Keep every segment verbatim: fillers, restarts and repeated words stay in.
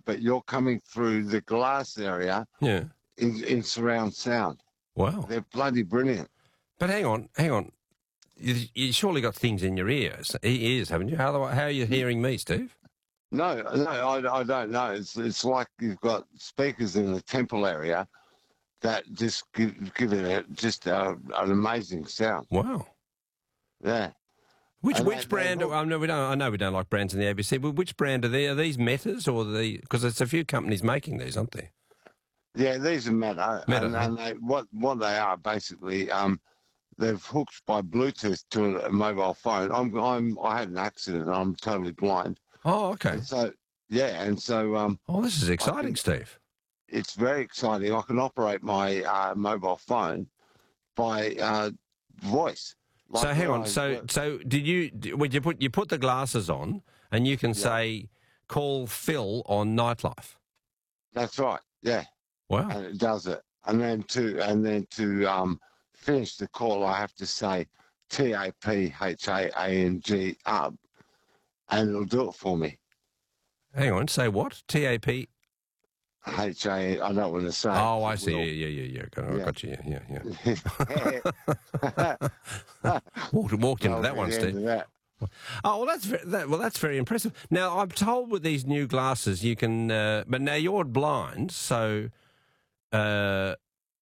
but you're coming through the glass area Yeah. in, in surround sound. Wow. They're bloody brilliant. But hang on, hang on. You, you surely got things in your ears, ears, haven't you? How, how are you hearing me, Steve? No, no, I, I don't know. It's it's like you've got speakers in the temple area that just give, give it a, just a, an amazing sound. Wow. Yeah. Which And which they- brand? they look- I know we don't. I know we don't like brands in the A B C. But which brand are they? Are these Metas or the? Because there's a few companies making these, aren't there? Yeah, these are Meta. Meta, and, huh? and they, what what they are basically, um, they've hooked by Bluetooth to a mobile phone. I'm I'm I had an accident. And I'm totally blind. Oh, okay. And so yeah, and so um, Oh, this is exciting, think- Steve. it's very exciting. I can operate my uh, mobile phone by uh, voice. Like So hang when on. I So work- so did you? Would you put you put the glasses on and you can say call Phil on Nightlife? that's right. Yeah. Wow. And it does it. And then to and then to um, finish the call, I have to say T A P H A A N G up, and it'll do it for me. Hang on. Say what? T A P. H A. I don't want to say. Oh, I it see. will. Yeah, yeah, yeah, yeah. Got, I Yeah. got you. Yeah, yeah, yeah. walked walked into That'll that be one, the end Steve. of that. Oh, well, that's very, that, well, that's very impressive. Now, I'm told with these new glasses, you can. Uh, but now you're blind, so uh,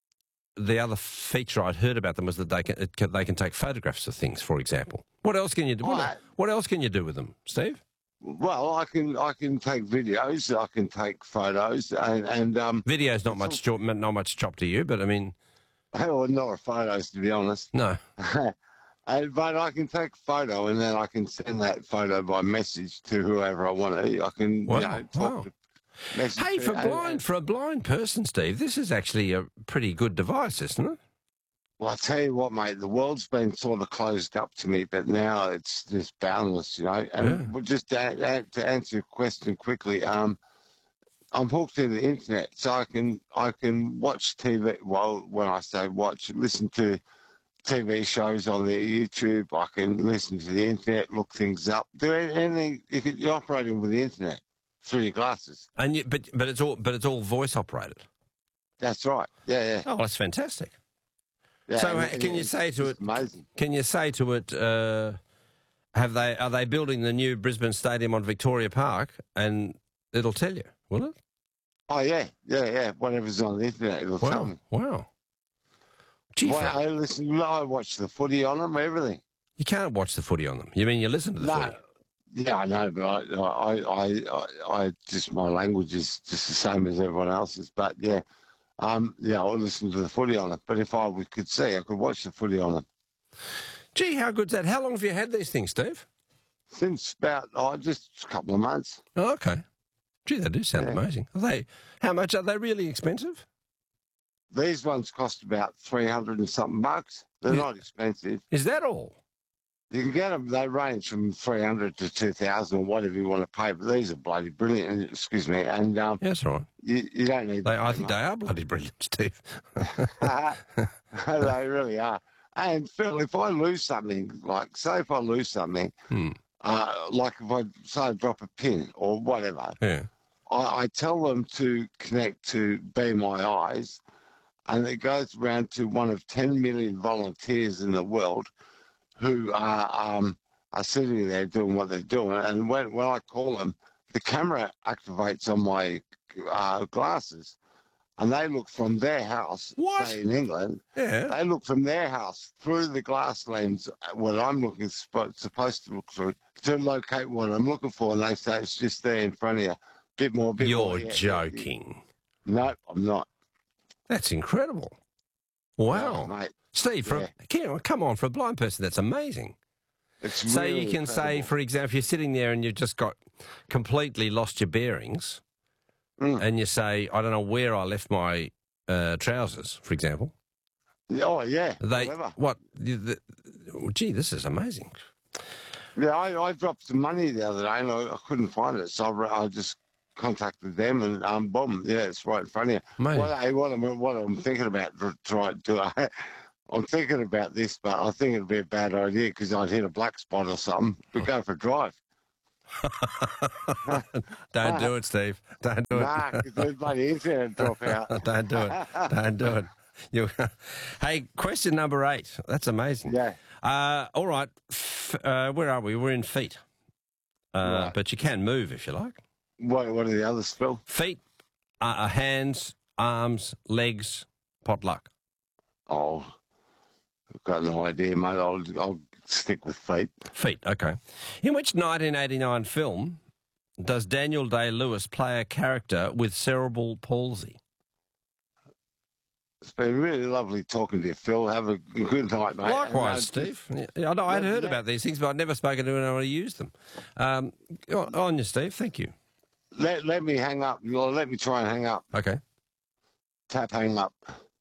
the other feature I'd heard about them was that they can, it can they can take photographs of things. For example, what else can you do? What, Right. what else can you do with them, Steve? Well, I can I can take videos, I can take photos, and, and um, Video's not much chop, not much chop to you, but I mean, well, not photos to be honest. no. And, but I can take a photo and then I can send that photo by message to whoever I want to. I can Wow, you know, talk wow. to message Hey, to- for and- blind and- for a blind person, Steve, this is actually a pretty good device, isn't it? Well, I tell you what, mate, the world's been sort of closed up to me, but now it's just boundless, you know. And Yeah. well, just to, a- to answer your question quickly, um, I'm hooked to the internet, so I can I can watch T V. Well, when I say watch, listen to T V shows on the YouTube. I can listen to the internet, look things up, do anything. You can, you're operating with the internet through your glasses. And you, but but it's all but it's all voice operated. That's right. Yeah, yeah. Oh, that's fantastic. yeah So, and- uh, and can you it's say to just it- Amazing. Can you say to it, uh, have they are they building the new Brisbane Stadium on Victoria Park, and it'll tell you, will it? Oh yeah, yeah, yeah. Whatever's on the internet, it'll tell me. Wow, wow. Gee, Well, Phil, I listen. I watch the footy on them. Everything. you can't watch the footy on them. You mean you listen to the No, footy? yeah, I know, but I, I, I, I, I just my language is just the same as everyone else's. But yeah, um, yeah, I listen to the footy on it. But if I would- could see, I could watch the footy on it. Gee, how good's that? How long have you had these things, Steve? Since about oh, just a couple of months. Oh, okay. Gee, they do sound Yeah. amazing. Are they? How much are they? Really expensive? These ones cost about three hundred and something bucks. They're Yeah. not expensive. Is that all? You can get them. They range from three hundred to two thousand or whatever you want to pay. But these are bloody brilliant. and- Excuse me, and um, Yes, all right. you, you don't need. They, I think they are bloody brilliant, Steve. They really are. And Phil, if I lose something, like say if I lose something, Hmm. uh, like if I say I drop a pin or whatever, Yeah. I, I tell them to connect to Be My Eyes, and it goes around to one of ten million volunteers in the world who are um, are sitting there doing what they're doing. And when when I call them, the camera activates on my uh, glasses, and they look from their house, What? say in England. Yeah. They look from their house through the glass lens, uh, what I'm looking spo- supposed to look through, to locate what I'm looking for, and they say it's just there in front of you. Bit more, bit more. You're yeah, joking. yeah. No, I'm not. That's incredible. Wow. No, mate. Steve, for, Yeah. come- come on, for a blind person, that's amazing. It's So really you can say, incredible. for example, if you're sitting there and you've just got completely lost your bearings, Mm. and you say, I don't know where I left my uh, trousers, for example. Oh, yeah. They whatever. what? The, the, oh, gee, this is amazing. Yeah, I, I dropped some money the other day and I, I couldn't find it, so I, re- I just contacted them and um, boom, yeah, it's right in front of you. Mate. What, hey, what, I'm, what I'm thinking about to try to do, I, I'm thinking about this, but I think it'd be a bad idea because I'd hit a black spot or something. But go for a drive. Don't do it, Steve. Don't do Nah, because there's bloody internet drop out. it. Don't do it. Don't do it. You, hey, question number eight. That's amazing. Yeah. Uh, all right. F- uh, where are we? We're in feet. Uh, Right. But you can move if you like. What, what are the others, Phil? Feet, uh, uh, hands, arms, legs, potluck. Oh, I've got no idea, mate. I'll, I'll stick with feet. Feet, okay. In which nineteen eighty-nine film does Daniel Day-Lewis play a character with cerebral palsy? It's been really lovely talking to you, Phil. Have a good night, mate. Likewise, And, uh, Steve. Yeah, I know I'd let- heard let- about these things, but I'd never spoken to anyone who used them. Um, on on you, Steve. Thank you. Let, let me hang up. You'll let me try and hang up. Okay. Tap hang up.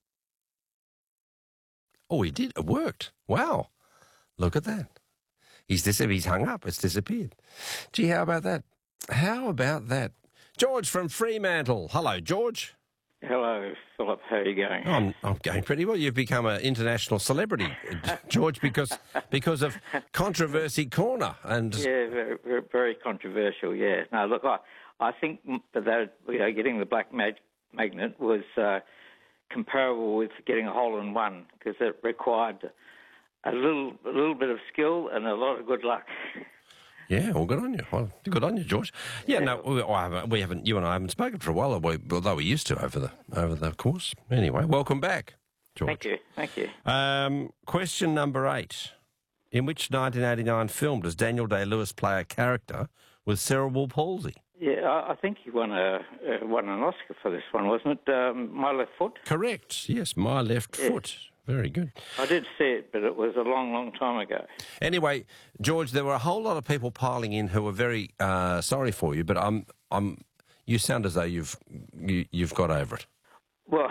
Oh, he did. It worked. Wow. Look at that. He's dis- He's hung up. It's disappeared. Gee, how about that? How about that? George from Fremantle. Hello, George. Hello, Philip. How are you going? I'm, I'm going pretty well. You've become an international celebrity, George, because because of Controversy Corner. And Yeah, very, very, very controversial. Yeah. No, look, I, I think that you know, getting the black mag- magnet was uh, comparable with getting a hole in one because it required a little, a little bit of skill and a lot of good luck. yeah, well, good on you. Well, good on you, George. Yeah, no, we, I haven't, we haven't. You and I haven't spoken for a while, although we used to over the over the course. Anyway, welcome back, George. Thank you. Thank you. Um, question number eight. In which nineteen eighty-nine film does Daniel Day-Lewis play a character with cerebral palsy? Yeah, I, I think you won a uh, won an Oscar for this one, wasn't it? Um, My Left Foot. Correct. Yes, My Left Foot. Very good. I did see it, but it was a long, long time ago. Anyway, George, there were a whole lot of people piling in who were very uh, sorry for you, but I'm, I'm, you sound as though you've, you, you've got over it. Well,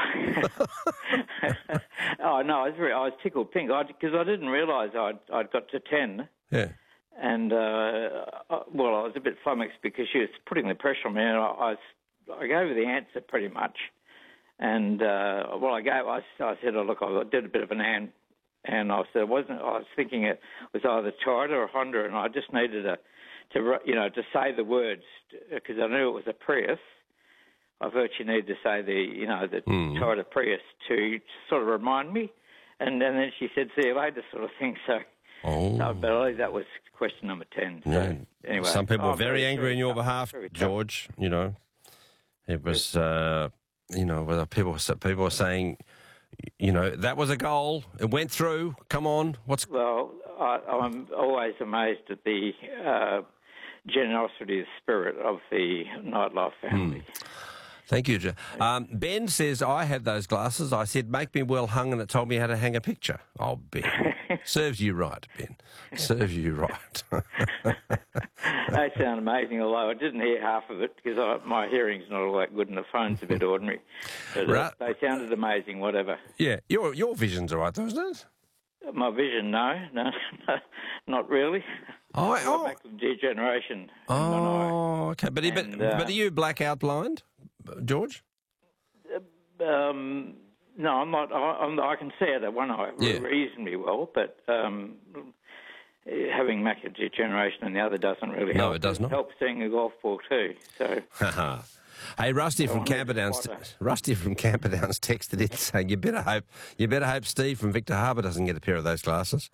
oh no, I was very, I was tickled pink because I, I didn't realise I'd I'd got to ten, Yeah. and uh, I, well, I was a bit flummoxed because she was putting the pressure on me, and I, I, was, I gave her the answer pretty much, and uh, well, I gave, I, I said, oh look, I did a bit of an and, and I said, it wasn't, I was thinking it was either Toyota or Honda, and I just needed to, to you know, to say the words because I knew it was a Prius. I thought you need to say the, you know, the Mm. Toyota Prius to sort of remind me. And, and then she said, see you later, sort of thing. So, Oh. so but I believe that was question number ten. So, Yeah. anyway. Some people Oh, were very, angry very on your tough, behalf, very tough. George. You know, it was, uh, you know, whether people people were saying, you know, that was a goal. It went through. Come on, what's Well, I, I'm always amazed at the uh, generosity of spirit of the Nightlife family. Thank you, Jo- um, Ben says, I had those glasses. I said, make me well hung, and it told me how to hang a picture. Oh, Ben. Serves you right, Ben. Serves you right. They sound amazing, although I didn't hear half of it because I, my hearing's not all that good and the phone's a bit ordinary. But uh, Right. they sounded amazing, whatever. Yeah, your your vision's all right, though, isn't it? My vision, no, no, not really. Oh, I've got oh, macular degeneration in one eye. oh okay. But, but, And, uh, but are you blackout blind, George? Um, no, I'm not. I, I'm, I can see it at one eye Yeah. reasonably well, but um, having macular degeneration in the other doesn't really No, help. it does not. Help seeing a golf ball too. So Haha. Hey, Rusty from I need to Camperdown's spot Rusty from Camperdown's texted in saying you better hope you better hope Steve from Victor Harbour doesn't get a pair of those glasses.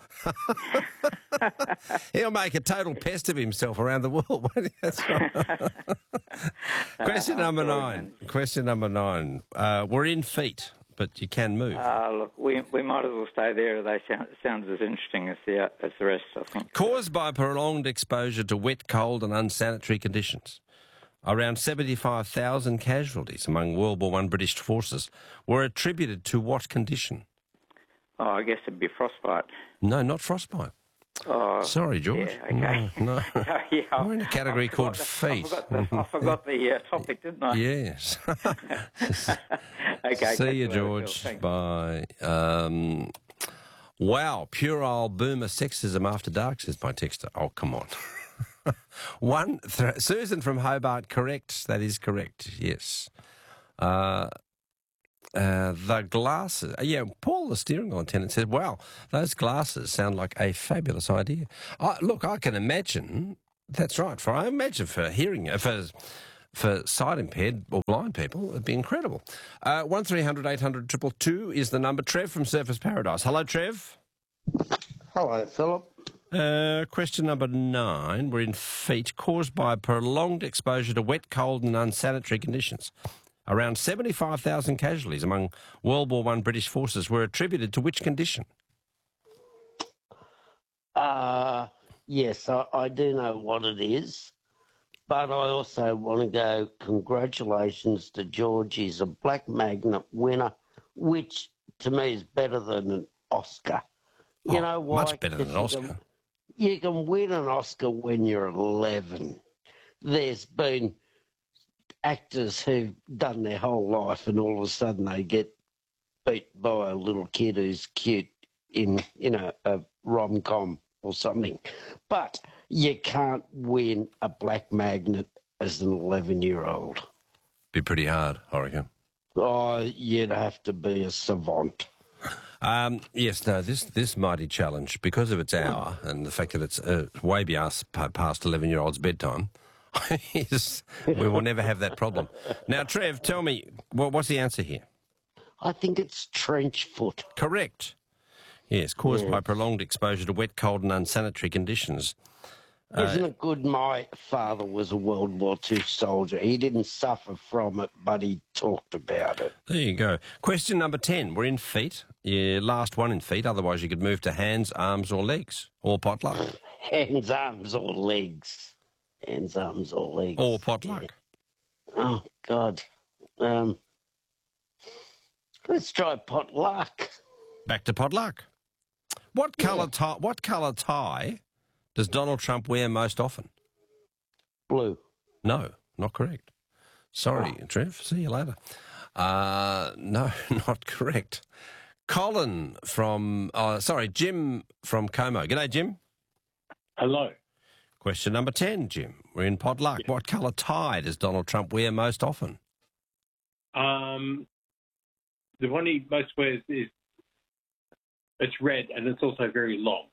He'll make a total pest of himself around the world. Won't he? That's right. Question Uh, number I'm sorry, nine. man. Question number nine. Uh, we're in feet, but you can move. uh, look, we we might as well stay there. They sound sounds as interesting as the as the rest, I think. Caused by prolonged exposure to wet, cold, and unsanitary conditions. Around seventy-five thousand casualties among World War One British forces were attributed to what condition? Oh, I guess it'd be frostbite. No, not frostbite. Oh, Sorry, George. yeah, okay. No, no. yeah, We're in a category I called forgot the- feet. I forgot the, I forgot the uh, topic, didn't I? Yes. Okay. See catch you, later, Phil. George. Thanks. Bye. Um, wow, pure old boomer sexism after dark, says my texter. Oh, come on. One, th- Susan from Hobart, correct. That is correct, yes. Uh, uh, the glasses, uh, yeah, Paul, the steering wheel attendant, said, wow, those glasses sound like a fabulous idea. I, look, I can imagine That's right. For I imagine for hearing, uh, for for sight impaired or blind people, it'd be incredible. Uh, one three hundred eight hundred two two two is the number. Trev from Surfers Paradise. Hello, Trev. Hello, Philip. Uh, question number nine. We're in feet caused by prolonged exposure to wet, cold, and unsanitary conditions. Around seventy-five thousand casualties among World War One British forces were attributed to which condition? Uh, yes, I, I do know what it is, but I also want to go congratulations to George. He's a Black Magnet winner, which to me is better than an Oscar. You Oh, know why? much better than an 'Cause Oscar. You can, you can win an Oscar when you're eleven. There's been actors who've done their whole life and all of a sudden they get beat by a little kid who's cute in, you know, a rom-com or something. But you can't win a Black Magnet as an eleven-year-old. Be pretty hard, I reckon. Oh, you'd have to be a savant. Um, yes, no, this this mighty challenge, because of its hour and the fact that it's uh, way past past eleven-year-olds' bedtime, is, we will never have that problem. Now, Trev, tell me, what, what's the answer here? I think it's trench foot. Correct. Yes, caused Yeah. by prolonged exposure to wet, cold and unsanitary conditions. Isn't it good my father was a World War Two soldier? He didn't suffer from it, but he talked about it. There you go. Question number ten. We're in feet. Yeah, last one in feet. Otherwise, you could move to hands, arms or legs. Or potluck. Hands, arms, or legs. Hands, arms, or legs. Or potluck. Oh, God. Um, let's try potluck. Back to potluck. What colour tie, what colour tie does Donald Trump wear most often? Blue. No, not correct. Sorry, Trev. See you later. Uh, no, not correct. Colin from, uh, sorry, Jim from Como. G'day, Jim. Hello. Question number ten, Jim. We're in potluck. What colour tie does Donald Trump wear most often? Um, the one he most wears is it's red and it's also very long.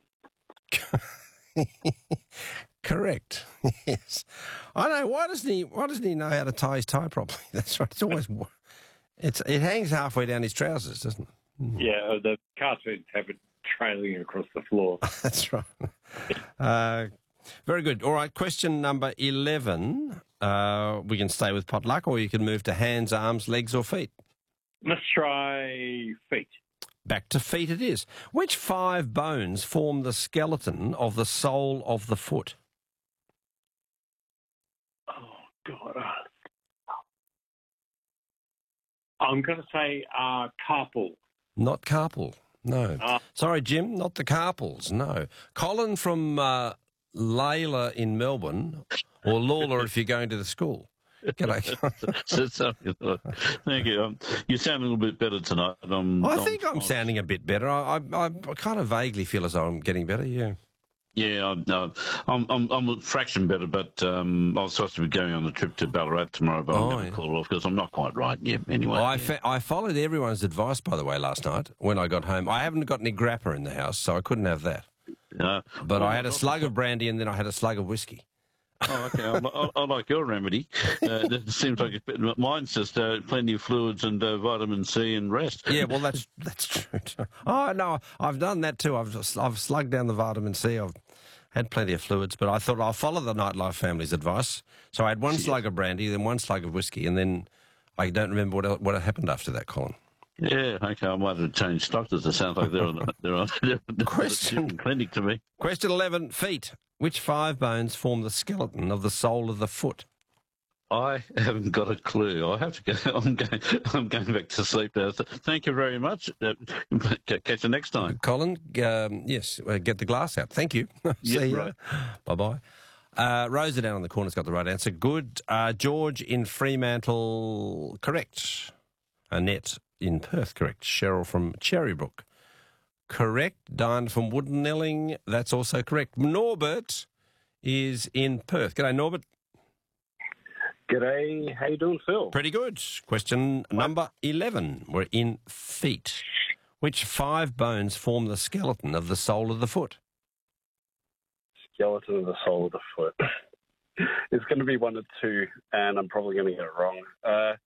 Correct. Yes. I know. Why doesn't he? Why doesn't he know how to tie his tie properly? That's right. It's always. It's it hangs halfway down his trousers, doesn't it? Mm. Yeah, the cartoons have it trailing across the floor. That's right. Uh, very good. All right. Question number eleven. Uh, we can stay with potluck, or you can move to hands, arms, legs, or feet. Let's try feet. Back to feet it is. Which five bones form the skeleton of the sole of the foot? Oh, God. Uh, I'm going to say uh, carpal. Not carpal. No. Uh, Sorry, Jim, not the carpals. No. Colin from uh, Layla in Melbourne, or Lawler if you're going to the school. G'day. So, so, thank you. Um, you sound a little bit better tonight. Um, I I'm- think I'm sounding a bit better. I, I, I kind of vaguely feel as though I'm getting better, yeah. Yeah, I'm, no, I'm, I'm, I'm a fraction better, but um, I was supposed to be going on a trip to Ballarat tomorrow, but I'm Oh, going yeah. to call it off because I'm not quite right. Yeah, anyway. I, yeah. fa- I followed everyone's advice, by the way, last night when I got home. I haven't got any grappa in the house, so I couldn't have that. Uh, But oh, I had a slug of brandy and then I had a slug of whiskey. Oh, okay. I, I, I like your remedy. Uh, it seems like it's better. Mine's just uh, plenty of fluids and uh, vitamin C and rest. Yeah, well, that's that's true. too. Oh no, I've done that too. I've just, I've slugged down the vitamin C. I've had plenty of fluids, but I thought I'll follow the Nightlife family's advice. So I had one slug of brandy, then one slug of whiskey, and then I don't remember what el- what happened after that, Colin. Yeah, okay. I might have changed doctors. It sounds like they're on, they're on, they're on a Question. different clinic to me. Question eleven: feet. Which five bones form the skeleton of the sole of the foot? I haven't got a clue. I have to go. I'm going. I'm going back to sleep now. So thank you very much. Uh, catch you next time. Colin, um, yes, uh, get the glass out. Thank you. See Yeah, you. right. Bye bye. Uh, Rosa down on the corner's got the right answer. Good. Uh, George in Fremantle, correct. Annette in Perth, correct. Cheryl from Cherrybrook, correct. Diane from Woodenelling, that's also correct. Norbert is in Perth. G'day, Norbert. G'day, how you doing, Phil? Pretty good. Question number eleven. We're in feet. Which five bones form the skeleton of the sole of the foot? skeleton of the sole of the foot. It's going to be one of two, and I'm probably going to get it wrong. Uh,